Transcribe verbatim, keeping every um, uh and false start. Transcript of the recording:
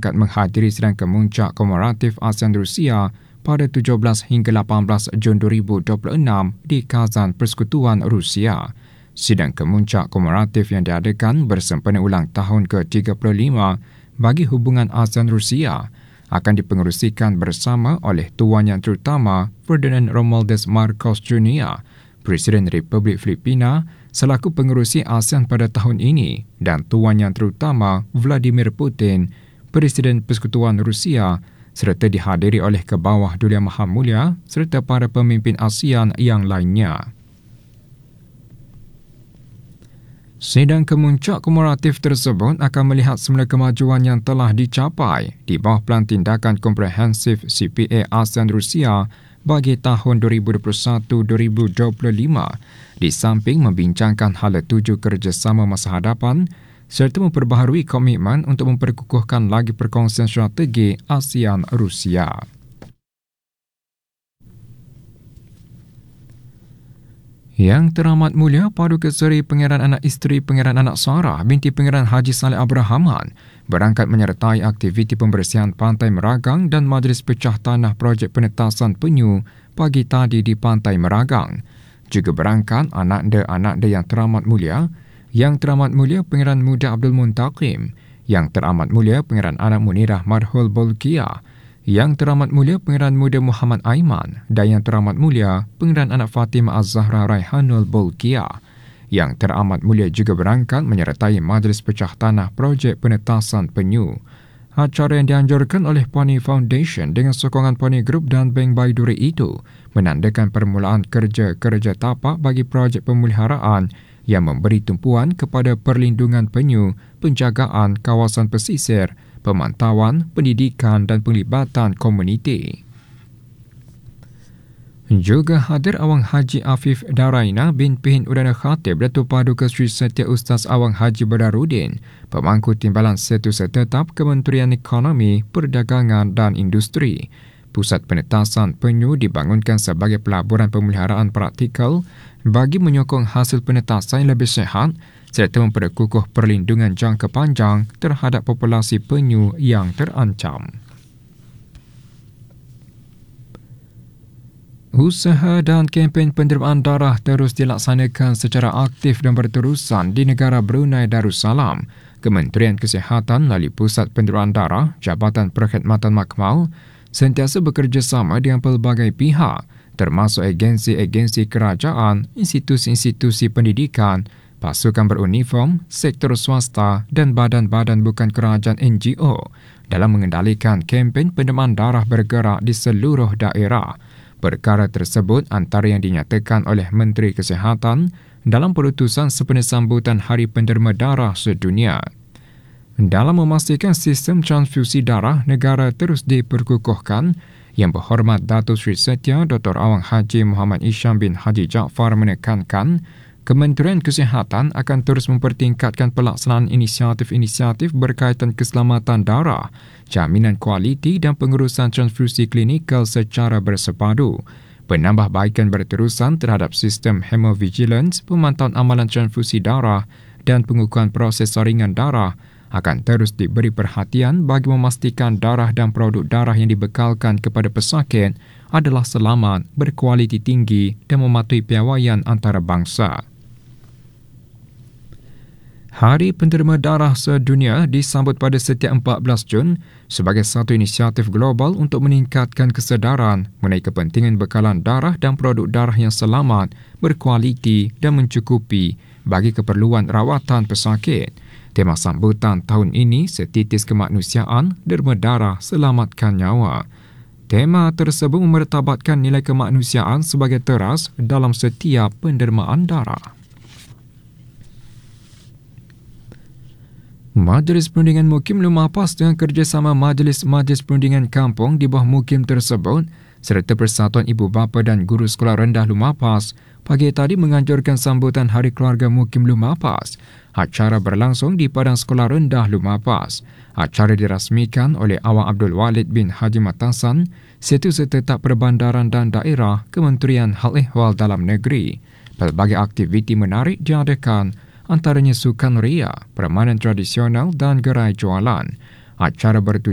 berangkat menghadiri sidang kemuncak komemoratif ASEAN Rusia pada tujuh belas hingga lapan belas Jun dua ribu dua puluh enam di Kazan Persekutuan Rusia. Sidang kemuncak komemoratif yang diadakan bersempena ulang tahun ke tiga puluh lima bagi hubungan ASEAN Rusia akan dipengerusikan bersama oleh Tuan Yang Terutama Ferdinand Romualdez Marcos Junior, Presiden Republik Filipina selaku pengerusi ASEAN pada tahun ini, dan Tuan Yang Terutama Vladimir Putin, Presiden Persekutuan Rusia, serta dihadiri oleh Kebawah Duli Yang Maha Mulia serta para pemimpin ASEAN yang lainnya. Sidang kemuncak komemoratif tersebut akan melihat semula kemajuan yang telah dicapai di bawah Pelan Tindakan Komprehensif C P A ASEAN Rusia bagi tahun dua ribu dua puluh satu hingga dua ribu dua puluh lima, di samping membincangkan hala tuju kerjasama masa hadapan serta memperbaharui komitmen untuk memperkukuhkan lagi perkongsian strategi ASEAN Rusia. Yang Teramat Mulia Paduka Seri Pangeran Anak Isteri Pangeran Anak Sarah binti Pangeran Haji Saleh Abrahaman berangkat menyertai aktiviti pembersihan Pantai Meragang dan Majlis Pecah Tanah Projek Penetasan Penyu pagi tadi di Pantai Meragang. Juga berangkat anak-anak Yang Teramat Mulia, Yang Teramat Mulia Pangeran Muda Abdul Muntaqim, Yang Teramat Mulia Pangeran Anak Munirah Marhul Bolkiah, Yang Teramat Mulia Pangeran Muda Muhammad Aiman dan Yang Teramat Mulia Pangeran Anak Fatimah Az-Zahra Raihanul Bolkiah. Yang Teramat Mulia juga berangkat menyertai Majlis Pecah Tanah Projek Penetasan Penyu. Acara yang dianjurkan oleh Pony Foundation dengan sokongan Pony Group dan Bank Baiduri itu menandakan permulaan kerja-kerja tapak bagi projek pemeliharaan yang memberi tumpuan kepada perlindungan penyu, penjagaan kawasan pesisir, pemantauan, pendidikan dan penglibatan komuniti. Juga hadir Awang Haji Afif Daraina bin Pihin Udana Khatib Datuk Paduka Sri Setia Ustaz Awang Haji Badarudin, Pemangku Timbalan Setiausaha Tetap Kementerian Ekonomi, Perdagangan dan Industri. Pusat penetasan penyu dibangunkan sebagai pelaburan pemeliharaan praktikal bagi menyokong hasil penetasan yang lebih sihat serta memperkukuh perlindungan jangka panjang terhadap populasi penyu yang terancam. Usaha dan kempen pendermaan darah terus dilaksanakan secara aktif dan berterusan di negara Brunei Darussalam. Kementerian Kesihatan melalui Pusat Pendermaan Darah, Jabatan Perkhidmatan Makmal, sentiasa bekerjasama dengan pelbagai pihak, termasuk agensi-agensi kerajaan, institusi-institusi pendidikan, pasukan beruniform, sektor swasta dan badan-badan bukan kerajaan N G O dalam mengendalikan kempen pendermaan darah bergerak di seluruh daerah. Perkara tersebut antara yang dinyatakan oleh Menteri Kesihatan dalam perutusan sempena sambutan Hari Penderma Darah Sedunia. Dalam memastikan sistem transfusi darah negara terus diperkukuhkan, Yang Berhormat Datuk Seri Setia Doktor Awang Haji Muhammad Isham bin Haji Jaafar menekankan Kementerian Kesihatan akan terus mempertingkatkan pelaksanaan inisiatif-inisiatif berkaitan keselamatan darah, jaminan kualiti dan pengurusan transfusi klinikal secara bersepadu, penambahbaikan berterusan terhadap sistem hemovigilance, pemantauan amalan transfusi darah dan pengukuhan proses saringan darah akan terus diberi perhatian bagi memastikan darah dan produk darah yang dibekalkan kepada pesakit adalah selamat, berkualiti tinggi dan mematuhi piawaian antarabangsa. Hari Penderma Darah Sedunia disambut pada setiap empat belas Jun sebagai satu inisiatif global untuk meningkatkan kesedaran mengenai kepentingan bekalan darah dan produk darah yang selamat, berkualiti dan mencukupi bagi keperluan rawatan pesakit. Tema sambutan tahun ini Setitis Kemanusiaan, Derma Darah Selamatkan Nyawa. Tema tersebut memertabatkan nilai kemanusiaan sebagai teras dalam setiap pendermaan darah. Majlis Perundingan Mukim Lumapas dengan kerjasama Majlis-Majlis Perundingan Kampung di bawah Mukim tersebut serta Persatuan Ibu Bapa dan Guru Sekolah Rendah Lumapas pagi tadi menganjurkan sambutan Hari Keluarga Mukim Lumapas. Acara berlangsung di Padang Sekolah Rendah Lumapas. Acara dirasmikan oleh Awang Abdul Walid bin Haji Matasan, Setiausaha Tetap Perbandaran dan Daerah Kementerian Hal Ehwal Dalam Negeri. Pelbagai aktiviti menarik diadakan, antaranya sukan ria, permainan tradisional dan gerai jualan. Acara bertujuan